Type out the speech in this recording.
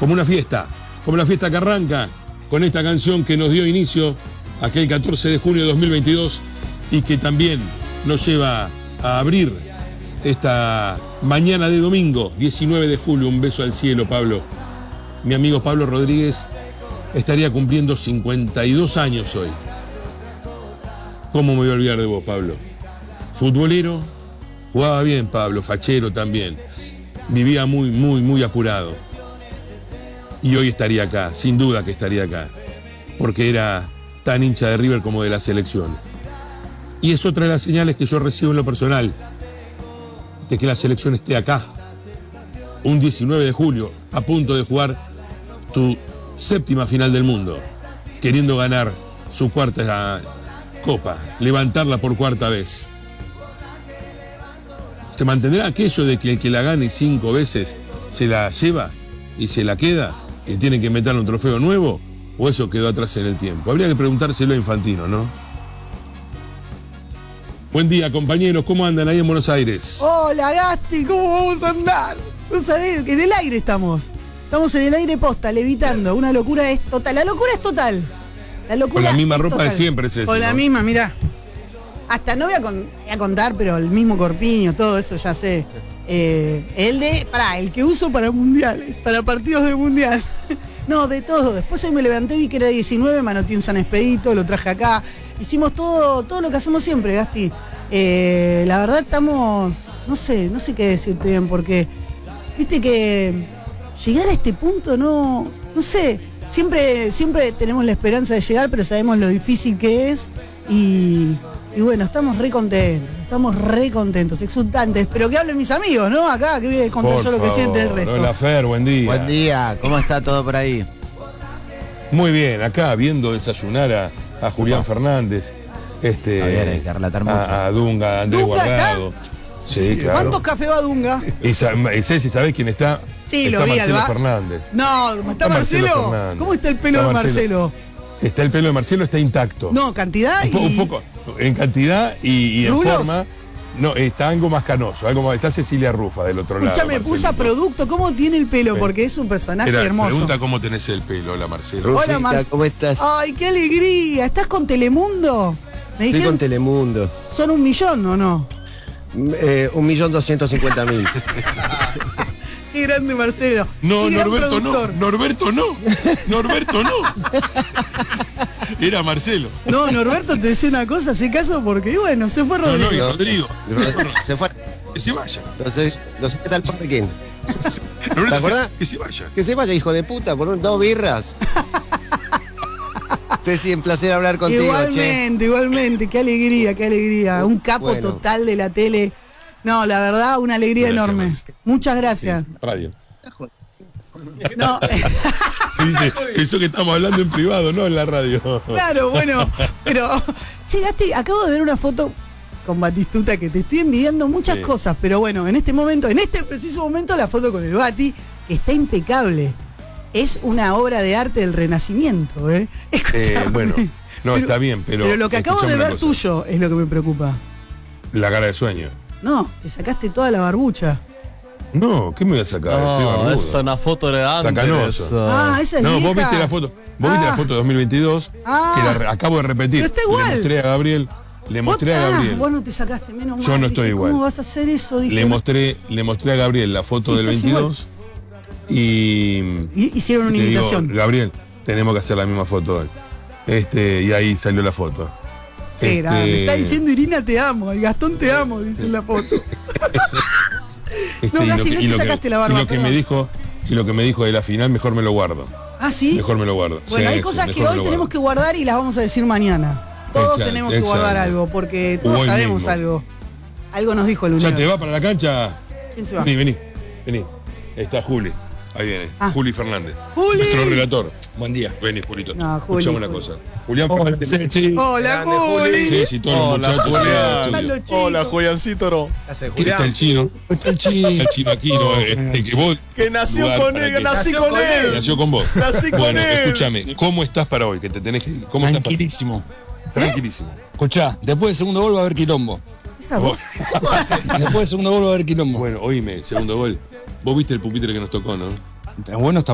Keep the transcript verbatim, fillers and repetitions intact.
como una fiesta, como la fiesta que arranca con esta canción que nos dio inicio aquel catorce de junio de dos mil veintidós y que también nos lleva a abrir esta mañana de domingo, diecinueve de julio. Un beso al cielo, Pablo. Mi amigo Pablo Rodríguez estaría cumpliendo cincuenta y dos años hoy. ¿Cómo me voy a olvidar de vos, Pablo? Futbolero, jugaba bien, Pablo, fachero también. Vivía muy, muy, muy apurado. Y hoy estaría acá, sin duda que estaría acá, porque era tan hincha de River como de la selección. Y es otra de las señales que yo recibo en lo personal, de que la selección esté acá, un diecinueve de julio, a punto de jugar su séptima final del mundo, queriendo ganar su cuarta copa, levantarla por cuarta vez. ¿Se mantendrá aquello de que el que la gane cinco veces se la lleva y se la queda y tiene que meterle un trofeo nuevo? ¿O eso quedó atrás en el tiempo? Habría que preguntárselo a Infantino, ¿no? Buen día, compañeros. ¿Cómo andan ahí en Buenos Aires? Hola, Gasti. ¿Cómo vamos a andar? No sabés, en el aire estamos. Estamos en el aire posta, levitando. Una locura es total. La locura es total. La locura Con la misma es ropa total. de siempre es eso, Con la ¿no? misma, mirá. Hasta no voy a, con- voy a contar, pero el mismo corpiño, todo eso ya sé. Eh, el de, pará, el que uso para mundiales, para partidos de mundial. No, de todo. Después hoy me levanté, vi que era diecinueve, me anoté un San Expedito, lo traje acá. Hicimos todo, todo lo que hacemos siempre, Gasti. Eh, la verdad estamos, no sé, no sé qué decirte bien, porque viste que llegar a este punto no, no sé, siempre, siempre tenemos la esperanza de llegar, pero sabemos lo difícil que es y, y bueno, estamos re contentos, estamos re contentos, exultantes, pero que hablen mis amigos, ¿no? Acá, que voy a contar Por yo lo que favor. siente el resto. Hola, Fer, buen día. Buen día, ¿cómo está todo por ahí? Muy bien, acá viendo desayunar a, a Julián Fernández, este, Está bien, hay que relatar mucho. a, a Dunga, a Andrés ¿Dunga está? Guardado. Sí, claro. ¿Cuántos café va Dunga? Y sa- y Ceci, ¿sabés quién está? Sí, está lo vi, Marcelo Alba. Fernández. No, ¿está, Está Marcelo? Marcelo Fernández. ¿Cómo está el pelo Está de Marcelo. Marcelo? Está el pelo de Marcelo, está intacto. No, cantidad un, po- y... un poco en cantidad y, y en ¿Rulos? forma. No, está algo más canoso, algo más. Está Cecilia Rufa del otro lado. Escuchame, puso a Marcelito. producto, ¿cómo tiene el pelo? Sí. Porque es un personaje Espera, hermoso. pregunta cómo tenés el pelo, hola Marcelo. Hola, Rufita, Mar- ¿cómo estás? Ay, qué alegría. ¿Estás con Telemundo? Me Estoy dijeron, con Telemundo. ¿son un millón o no? Eh, un millón doscientos cincuenta mil. Qué grande Marcelo. No, Qué gran Norberto productor. no, Norberto no, Norberto no. Era Marcelo. No, Norberto, te decía una cosa, hace caso porque, bueno, se fue No, no, y Rodrigo. Rodrigo. Se fue. Que se vaya. No sé, no sé qué tal parking. Norberto, ¿Te acordás? Que se vaya. Que se vaya, hijo de puta, por un- dos birras. Ceci, un placer hablar contigo, che. Igualmente, igualmente, qué alegría, qué alegría. Un capo Bueno. total de la tele. No, la verdad, una alegría Gracias, enorme. Marce. Muchas gracias. Radio. No, Dice que eso que estamos hablando en privado, no en la radio. claro, bueno, pero llegaste, acabo de ver una foto con Batistuta que te estoy envidiando muchas Sí. cosas, pero bueno, en este momento, en este preciso momento, la foto con el Bati, que está impecable. Es una obra de arte del Renacimiento, ¿eh? Eh, Escuchame. bueno, no, está bien, pero. Pero lo que acabo de escuchame una ver cosa. tuyo es lo que me preocupa. La cara de sueño. No, te sacaste toda la barbucha. No, ¿qué me voy a sacar? Estoy No, barbudo. es una foto de antes. canoso. eso. Ah, esa es No, vieja. vos viste la foto. Vos viste Ah. la foto de dos mil veintidós, Ah. que la re- acabo de repetir. Pero está igual. Le mostré a Gabriel. Le Vos- mostré a ah, Gabriel. vos no te sacaste, menos Yo mal. no estoy Dije, igual. ¿cómo vas a hacer eso? Dije, Le no. mostré, le mostré a Gabriel la foto Sí, del estás veintidós y, Y- Hicieron una le digo, invitación. Gabriel, tenemos que hacer la misma foto hoy. Este, y ahí salió la foto. Qué Este, grande. Está diciendo Irina te amo, el Gastón te amo, dice en la foto. este, No, y lo Gasti, que- no y te lo que- sacaste la barba, y lo que me perdón. dijo, y lo que me dijo de la final, mejor me lo guardo. Ah, ¿sí? Mejor me lo guardo. Bueno, Sí, hay sí, cosas que mejor me hoy lo tenemos guardo. que guardar y las vamos a decir mañana. Todos Exacto, tenemos que exacto. guardar algo, porque todos Hoy sabemos mismo. algo. Algo nos dijo el ¿Ya universo. te va para la cancha? ¿Quién se va? Vení, vení, vení. Está Juli. Ahí viene. Ah. Juli Fernández. ¡Juli! Nuestro relator. Buen día. Vení, Julito. No, Juli, Escuchame una Juli. cosa. Julián Fernández. Hola, Grande, Juli. Juli. Sí, sí, todos los Hola, muchachos. Julián. todos los Hola, estudios. chicos. Hola, Juliancito. No. ¿Qué está el chino? Está el chino. El chino Aquino, eh, el que vos. Que nació lugar con para él, que- nací Nació con con él. Nació con vos. Nací con bueno, él. escúchame, ¿cómo estás para hoy? Que te tenés que. ¿Cómo estás para- Tranquilísimo. Tranquilísimo. Escuchá, después del segundo gol va a haber quilombo. Esa voz. Después del segundo gol va a haber quilombo. Bueno, oíme, segundo gol. Vos viste el pupitre que nos tocó, ¿no? Bueno, está